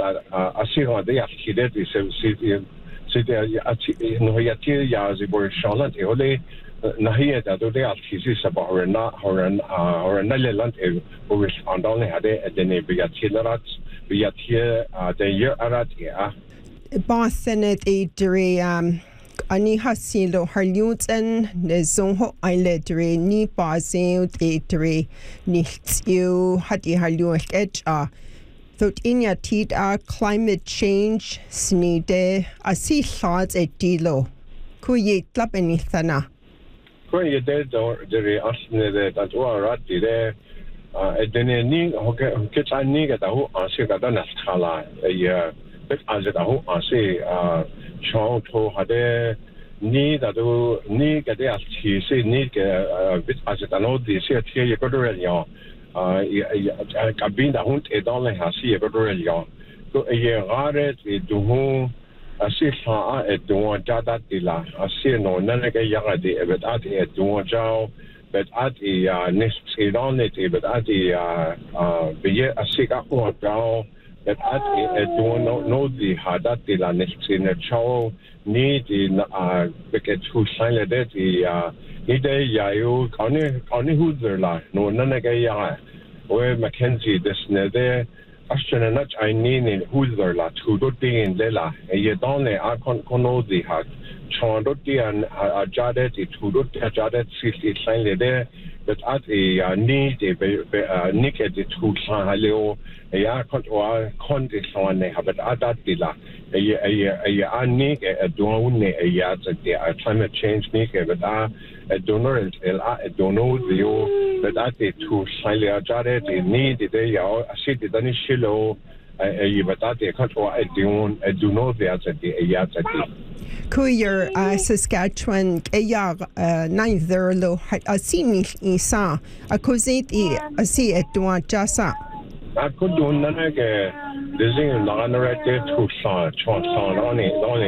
that asira de akhidet c'est no yati ya zibor shalant ole nahiya da do de akhisi sabarna horna leland o respondant hade edene biatilat biatia de year arat ya Boston dre ani hasilo harliuten ne zonho aile dre ni bazeu dre ni tiu hadi harluet edge thot inya tit climate change snide asi thoughts dilo ku ye tlap any thana ko ye de dre asne de tatwa rat de edene ni hoke tani ga da ho asi ga da na khala ya bet az da ho asi chong to hade ni da do ni ga de asi se ni ga bet az da no de se tie ye ko do ya cabine da hund est dans les hasi et bedrelion to ye rare et do assez fa et do jada de la assez non nanaga yagade et bet at et do jao bet at et next dans et bet at et beye assez ka o jao bet at et do no di hada de la next in chao ni di beket hu sile de ni de yayo kani huder la no nanaga ya we Mackenzie desne de ashana nach ainini huder la tudo din lela ye donne a konodi hat chondo dian a jadet tudo jadet sisi sile de but at a need a nike de tu haleo ya konti sone habat adat dila a nik a donne a ya de climate change nike but a donor a dono dio but at the tu sile jadet need de ya a city dani shilo a but at the control a do know that the ya Kuyer Saskatchewan Ayar neither lo a sini isa a cosette a see at Dua Jasa. I could do none of the zing narrative to Chon on it,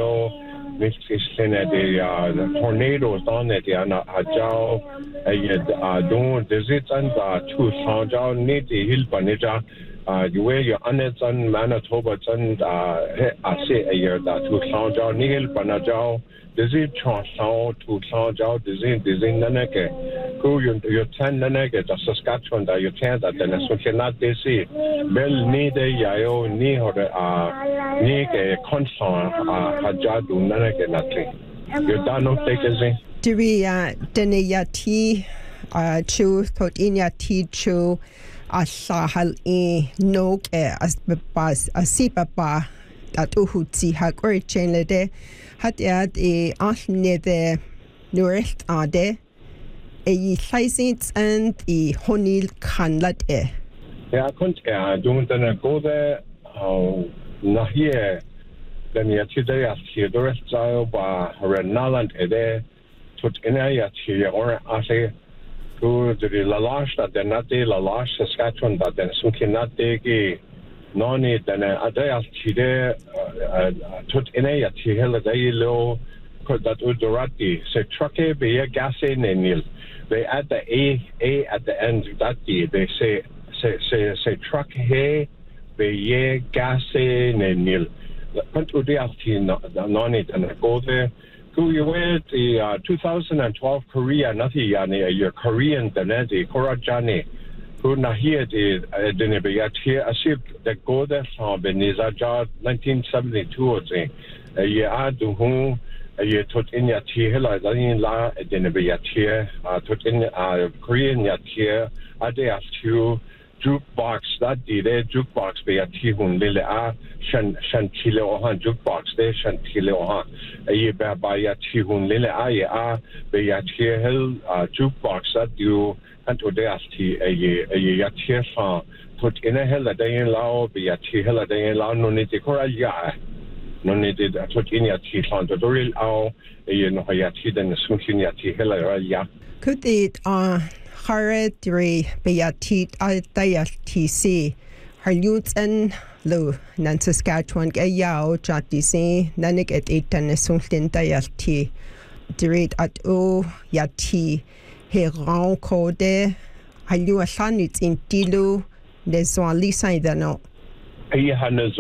the tornadoes on it, a jow, a don't visit and two sound need the hill panija. You wear your honest and Manitoba and I say a year that to sound out Nihil Panajao, Dizzy Chonsao to sound out Dizzy Naneke, who you 10 Naneke, the Saskatchewan that you can that then so cannot they see. Bell need a yayo ni or Nike consort Hajadu Naneke nothing. You don't know take a thing. Diria Deneyati Chu thought in ya tea chu. Asahal nok as bebas asipapa at uhutsi hak or chainlede hat asne de north ade sizings and honil kanlat Yeah, I couldn't don't go there na here then ya today as here the rest ba renaland ede put in ya or ase to the la lash that the nate la lash Saskatchewan that then so cannot take noni then a day as chide put in a hell a day low could that udorati so trucke be a gas in nil they add the a at the end that they say truck hey be ye gas in nil put udati noni and go there. You went the 2012 Korea, nothing your Korean Danesi, Korajani, who na here the Denebiyat here, a ship that go there from Benizaja 1972 or say, a year to whom a year tot in your tea, la Denebiyat here, tot in Korean yat here, I they ask you. Jukebox that did a jukebox be a tihun lile shantile ohan jukebox de shantile ohan a ye by a tihun lile a be a hill jukebox that you and to the asti a ye put in a hell a day in law be a hell a day in law no need to coraya no needed a put in your teeth on the real owl a ye no hayati than the sunkin yati hella ya could it Haredri Beatit Altayatisi, Harlutan Lu, Nan Saskatchewan Gayao, Jatisi, Nanik at 8 and Sunklin Dayati, Dirit at O Yati, Heran Code, Halu Asanit in Tilu, Neswali Saidano.